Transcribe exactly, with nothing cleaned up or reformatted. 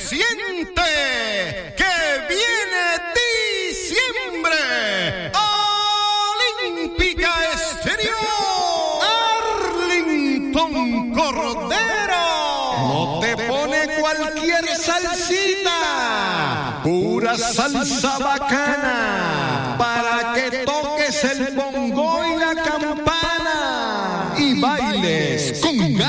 siente que viene diciembre. Olímpica Estéreo, Arlington Cordero. No te pone cualquier salsita, pura salsa bacana, para que toques el bongo y la campana y bailes con